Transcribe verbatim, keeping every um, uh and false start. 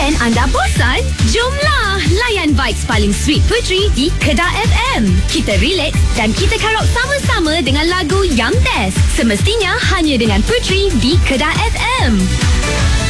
weekend anda bosan? Jomlah layan vibes paling sweet Puteri di Kedah F M. Kita relax dan kita karaoke sama-sama dengan lagu yang best. Semestinya hanya dengan Puteri di Kedah F M.